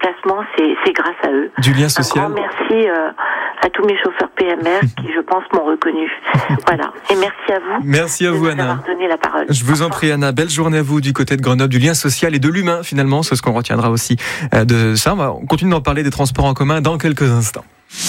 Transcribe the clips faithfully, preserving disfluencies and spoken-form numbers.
déplacements, c'est, c'est grâce à eux. Du lien social. Un grand merci euh, à tous mes chauffeurs P M R qui, je pense, m'ont reconnu. Voilà. Et merci à vous. Merci à vous, Anna. De m'avoir donné la parole. Je vous en prie, Anna. Belle journée à vous du côté de Grenoble, du lien social et de l'humain, finalement. C'est ce qu'on retiendra aussi de ça. On va continuer d'en parler des transports en commun dans quelques instants.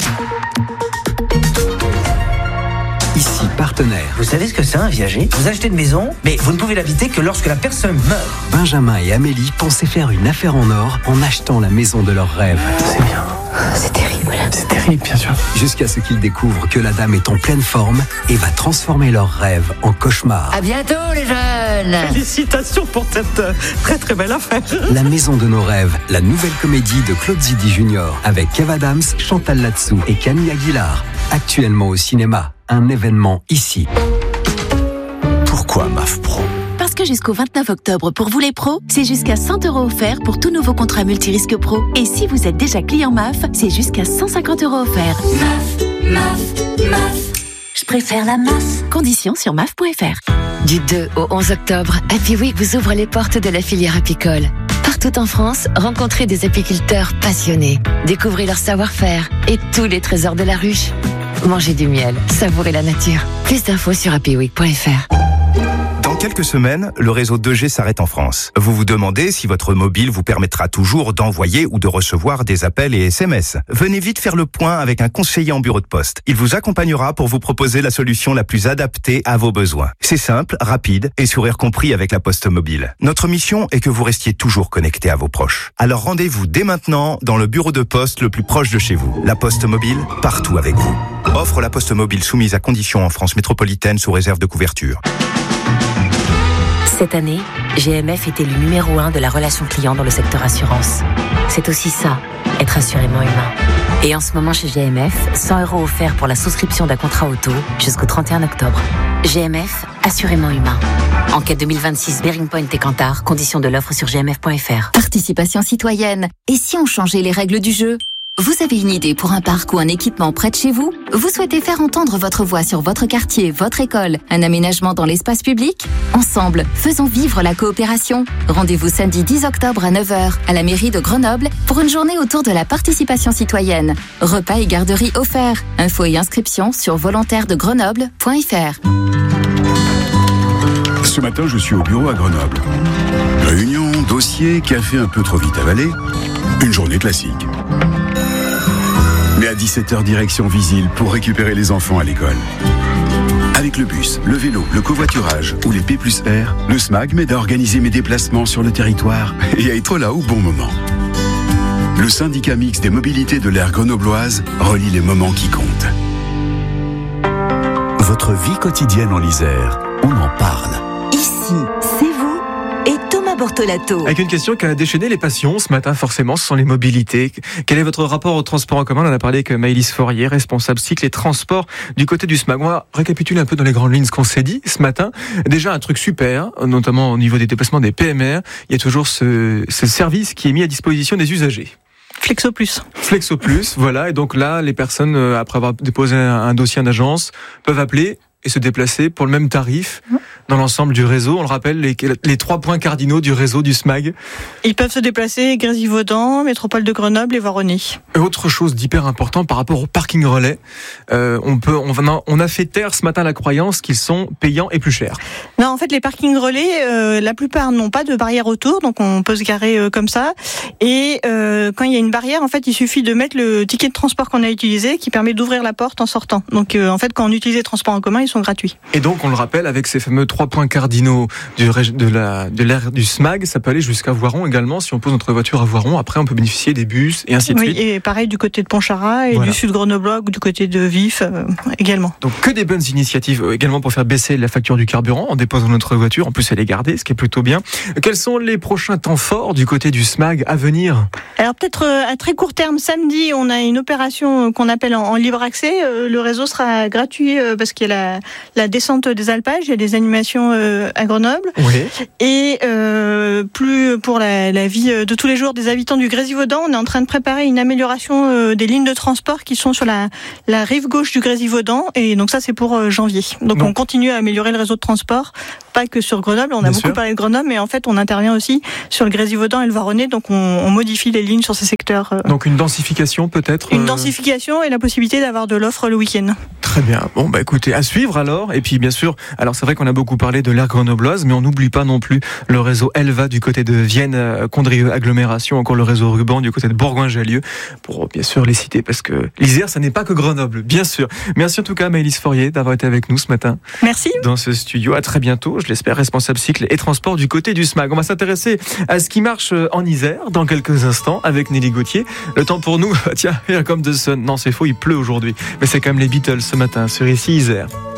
Ici, partenaire. Vous savez ce que c'est un viager ? Vous achetez une maison, mais vous ne pouvez l'habiter que lorsque la personne meurt. Benjamin et Amélie pensaient faire une affaire en or en achetant la maison de leurs rêves. C'est bien. C'est terrible. C'est terrible, bien sûr. Jusqu'à ce qu'ils découvrent que la dame est en pleine forme et va transformer leurs rêves en cauchemar. À bientôt, les jeunes. Félicitations pour cette très très belle affaire. La maison de nos rêves, la nouvelle comédie de Claude Zidi Junior avec Kev Adams, Chantal Latsou et Camille Aguilar. Actuellement au cinéma, un événement ici. Pourquoi M A F Pro ? Parce que jusqu'au vingt-neuf octobre, pour vous les pros, c'est jusqu'à cent euros offerts pour tout nouveau contrat multirisque pro. Et si vous êtes déjà client M A F, c'est jusqu'à cent cinquante euros offerts. M A F, M A F, M A F. Je préfère la M A F. Conditions sur M A F point F R. Du deux au onze octobre, Happy Week vous ouvre les portes de la filière apicole. Partout en France, rencontrez des apiculteurs passionnés. Découvrez leur savoir-faire et tous les trésors de la ruche. Mangez du miel, savourez la nature. Plus d'infos sur happy week point F R. Dans quelques semaines, le réseau deux G s'arrête en France. Vous vous demandez si votre mobile vous permettra toujours d'envoyer ou de recevoir des appels et S M S. Venez vite faire le point avec un conseiller en bureau de poste. Il vous accompagnera pour vous proposer la solution la plus adaptée à vos besoins. C'est simple, rapide et sourire compris avec la Poste Mobile. Notre mission est que vous restiez toujours connecté à vos proches. Alors rendez-vous dès maintenant dans le bureau de poste le plus proche de chez vous. La Poste Mobile, partout avec vous. Offre La Poste Mobile soumise à conditions en France métropolitaine sous réserve de couverture. Cette année, G M F est élu numéro un de la relation client dans le secteur assurance. C'est aussi ça, être assurément humain. Et en ce moment chez G M F, cent euros offerts pour la souscription d'un contrat auto jusqu'au trente et un octobre. G M F, assurément humain. Enquête deux mille vingt-six, Bearing Point et Kantar, conditions de l'offre sur g m f point f r. Participation citoyenne. Et si on changeait les règles du jeu ? Vous avez une idée pour un parc ou un équipement près de chez vous ? Vous souhaitez faire entendre votre voix sur votre quartier, votre école, un aménagement dans l'espace public ? Ensemble, faisons vivre la coopération. Rendez-vous samedi dix octobre à neuf heures à la mairie de Grenoble pour une journée autour de la participation citoyenne. Repas et garderie offerts. Infos et inscriptions sur volontaire de grenoble point f r. Ce matin, je suis au bureau à Grenoble. Réunion, dossier, café un peu trop vite avalé. Une journée classique. Mais à dix-sept heures, direction Visil pour récupérer les enfants à l'école. Avec le bus, le vélo, le covoiturage ou les P plus R, le S M A G m'aide à organiser mes déplacements sur le territoire et à être là au bon moment. Le syndicat mixte des mobilités de l'aire grenobloise relie les moments qui comptent. Votre vie quotidienne en Isère, on en parle. Ici, c'est vous et Thomas Bortolato. Avec une question qui a déchaîné les passions ce matin, forcément, ce sont les mobilités. Quel est votre rapport au transport en commun ? On en a parlé avec Maëlys Fourier, responsable cycle et transport du côté du S M A G. On va récapituler un peu dans les grandes lignes ce qu'on s'est dit ce matin. Déjà, un truc super, notamment au niveau des déplacements des P M R. Il y a toujours ce, ce service qui est mis à disposition des usagers. Flexo Plus. Flexo Plus, voilà. Et donc là, les personnes, après avoir déposé un, un dossier en agence, peuvent appeler et se déplacer pour le même tarif dans l'ensemble du réseau. On le rappelle, les, les trois points cardinaux du réseau du S M A G. Ils peuvent se déplacer Grésivaudan, Métropole de Grenoble et Voronezh. Et autre chose d'hyper important par rapport au parking relais, euh, on peut, on, on a fait taire ce matin la croyance qu'ils sont payants et plus chers. Non, en fait, les parkings relais, euh, la plupart n'ont pas de barrière autour, donc on peut se garer euh, comme ça. Et euh, quand il y a une barrière, en fait, il suffit de mettre le ticket de transport qu'on a utilisé, qui permet d'ouvrir la porte en sortant. Donc, euh, en fait, quand on utilise les transports en commun, ils sont gratuits. Et donc, on le rappelle, avec ces fameux trois points cardinaux du, de, la, de l'aire du S M A G, ça peut aller jusqu'à Voiron également. Si on pose notre voiture à Voiron, après, on peut bénéficier des bus et ainsi de oui, suite. Et pareil du côté de Pontcharrat et voilà. Du sud Grenoblois ou du côté de Vif euh, également. Donc, que des bonnes initiatives euh, également pour faire baisser la facture du carburant en déposant notre voiture. En plus, elle est gardée, ce qui est plutôt bien. Quels sont les prochains temps forts du côté du S M A G à venir ? Alors, peut-être euh, à très court terme, samedi, on a une opération qu'on appelle en, en libre accès. Euh, le réseau sera gratuit euh, parce qu'il y a la, la descente des alpages, il y a des animations euh, à Grenoble. Oui. Et euh, plus pour la, la vie de tous les jours des habitants du Grésivaudan, on est en train de préparer une amélioration euh, des lignes de transport qui sont sur la, la rive gauche du Grésivaudan. Et donc ça, c'est pour euh, janvier. Donc, donc on continue à améliorer le réseau de transport pas que sur Grenoble. On a Bien beaucoup sûr. parlé de Grenoble, mais en fait, on intervient aussi sur le Grésivaudan et le Voironnais, donc on, on modifie les lignes sur ces secteurs. euh. Donc une densification peut-être Une euh, densification et la possibilité d'avoir de l'offre le week-end. Très bien. Bon, bah écoutez, à suivre alors. Et puis bien sûr, alors c'est vrai qu'on a beaucoup parlé de l'aire grenobloise, mais on n'oublie pas non plus le réseau Elva du côté de Vienne, euh, Condrieu agglomération, encore le réseau Ruban du côté de Bourgoin-Jallieu, pour bien sûr les citer, parce que l'Isère, ça n'est pas que Grenoble, bien sûr. Merci en tout cas, Maëlys Faurier, d'avoir été avec nous ce matin. Merci. Dans ce studio. À très bientôt, je l'espère, responsable cycle et transport du côté du SMAG. On va s'intéresser à ce qui marche en Isère dans quelques instants avec Nelly Gauthier. Le temps pour nous, tiens, comme de sun. Non, c'est faux, il pleut aujourd'hui. Mais c'est quand même les Beatles ce matin sur ici Isère.